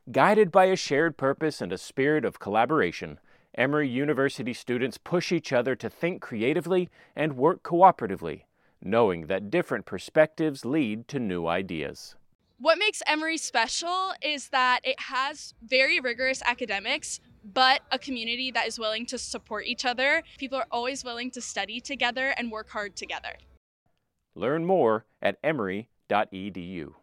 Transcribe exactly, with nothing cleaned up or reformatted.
Guided by a shared purpose and a spirit of collaboration, Emory University students push each other to think creatively and work cooperatively, knowing that different perspectives lead to new ideas. What makes Emory special is that it has very rigorous academics, but a community that is willing to support each other. People are always willing to study together and work hard together. Learn more at emory dot e d u.